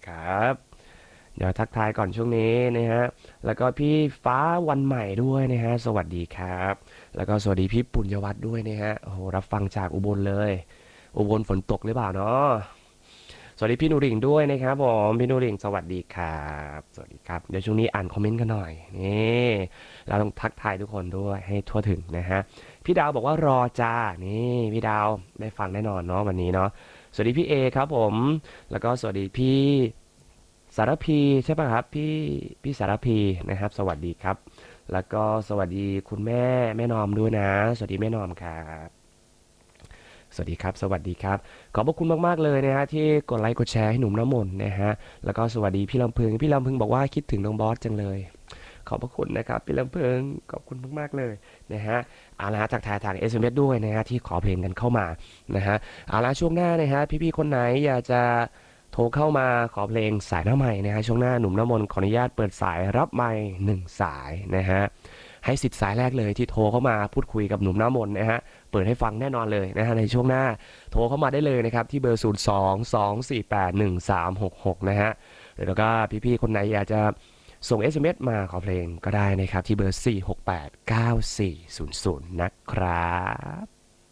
ครับเดี๋ยวทักทายก่อนช่วงนี้นะฮะแล้วก็พี่ฟ้าวันใหม่ด้วยนะฮะสวัสดีครับแล้วก็สวัสดีพี่ปุญญวัฒน์ด้วยนะฮะโอ้โหรับฟังจากอุบลเลยอุบลฝนตกหรือเปล่าเนาะสวัสดีพี่นุริ่งด้วยนะครับผมพี่นุริ่งสวัสดีครับสวัสดีครับเดี๋ยวช่วงนี้อ่านคอมเมนต์กันหน่อยนี่เราต้องทักทายทุกคนด้วยให้ทั่วถึงนะฮะพี่ดาวบอกว่ารอจ้านี่พี่ดาวได้ฟังแน่นอนเนาะวันนี้เนาะสวัสดีพี่เอครับผมแล้วก็สวัสดีพี่ สารพีใช่ป่ะครับพี่สารพีนะครับสวัสดีครับแล้วก็สวัสดีคุณแม่นอมด้วยนะสวัสดีแม่นอมครับสวัสดีครับสวัสดีครับขอบพระคุณมากๆเลยนะฮะที่กดไลค์กดแชร์ให้หนุ่มน้ำมนต์นะฮะแล้วก็สวัสดีพี่ลำพึงบอกว่าคิดถึงน้องบอสจังเลยขอบพระคุณนะครับพี่ลำพึงขอบคุณมากๆเลยนะฮะเอาละฮะจากทาง SMS ด้วยนะฮะที่ขอเพลงกันเข้ามานะฮะเอาละช่วงหน้านะฮะพี่ๆคนไหนอยากจะ โทรเข้ามาขอเพลงสายหน้าใหม่นะฮะช่วงหน้าหนุ่มน้ำมนต์ขออนุญาตเปิดสายรับไมค์หนึ่งสายนะฮะให้สิทธิ์สายแรกเลยที่โทรเข้ามาพูดคุยกับหนุ่มน้ำมนต์นะฮะเปิดให้ฟังแน่นอนเลยนะฮะในช่วงหน้าโทรเข้ามาได้เลยนะครับที่เบอร์02-248-1366นะฮะแล้วก็พี่ๆคนไหนอยากจะส่ง SMS มาขอเพลงก็ได้นะครับที่เบอร์468-9400นะครับ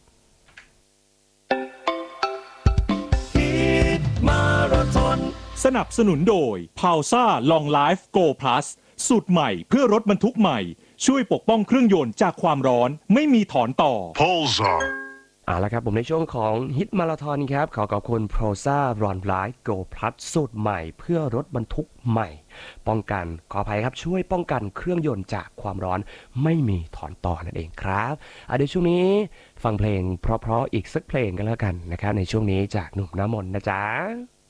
มาราธอนสนับสนุนโดย p a u s a Long Life Go Plus สูตรใหม่เพื่อรถบรรทุกใหม่ช่วยปกป้องเครื่องยนต์จากความร้อนไม่มีถอนต่อ Pulsar เอาละครับผมในช่วงของฮิตมาราธอนครับขอขอบคุณ Proza Run Light Go Plus สูตรใหม่เพื่อรถบรรทุกใหม่ป้องกันขออภัยครับช่วยป้องกันเครื่องยนต์จากความร้อนไม่มีถอนต่อนั่นเองครับเดี๋ยวช่วงนี้ฟังเพลงเพราะๆอีกสักเพลงกันแล้วกันนะครับในช่วงนี้จากหนุ่มน้ำมนต์นะจ๊ะ